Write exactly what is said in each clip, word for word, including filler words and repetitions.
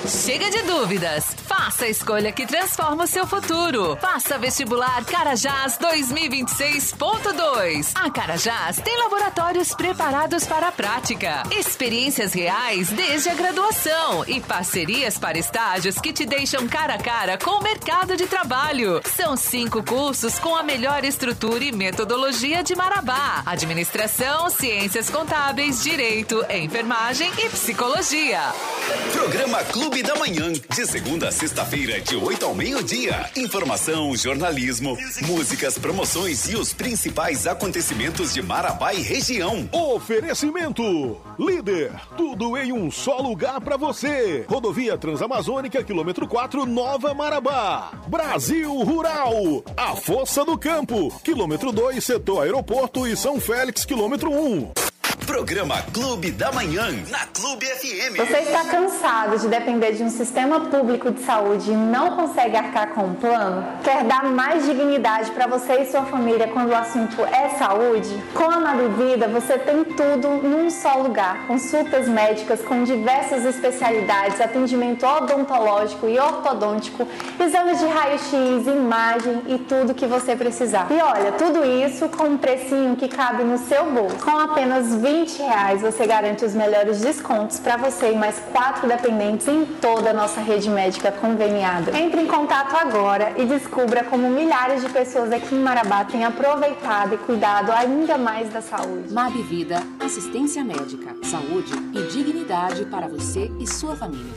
Chega de dúvidas. Faça a escolha que transforma o seu futuro. Faça vestibular Carajás dois mil e vinte e seis ponto dois. A Carajás tem laboratórios preparados para a prática, experiências reais desde a graduação e parcerias para estágios que te deixam cara a cara com o mercado de trabalho. São cinco cursos com a melhor estrutura e metodologia de Marabá: administração, ciências contábeis, direito, enfermagem e psicologia. Programa Clube da Manhã, de segunda a sexta-feira, de oito ao meio-dia. Informação, jornalismo, músicas, promoções e os principais acontecimentos de Marabá e região. Oferecimento Líder, tudo em um só lugar pra você. Rodovia Transamazônica, quilômetro quatro, Nova Marabá. Brasil Rural, a Força do Campo, quilômetro dois, setor aeroporto e São Félix, quilômetro um. Programa Clube da Manhã, na Clube F M. Você está cansado de depender de um sistema público de saúde e não consegue arcar com um plano? Quer dar mais dignidade para você e sua família quando o assunto é saúde? Com a Mabivida, você tem tudo num só lugar. Consultas médicas com diversas especialidades, atendimento odontológico e ortodôntico, exames de raio-x, imagem e tudo que você precisar. E olha, tudo isso com um precinho que cabe no seu bolso. Com apenas vinte reais você garante os melhores descontos para você e mais quatro dependentes em toda a nossa rede médica conveniada. Entre em contato agora e descubra como milhares de pessoas aqui em Marabá têm aproveitado e cuidado ainda mais da saúde. Mabivida, assistência médica, saúde e dignidade para você e sua família.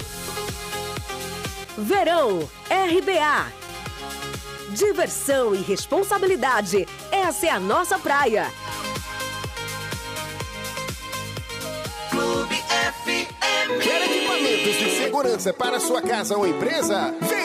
Verão R B A. Diversão e responsabilidade. Essa é a nossa praia. Quer equipamentos de segurança para sua casa ou empresa? Vem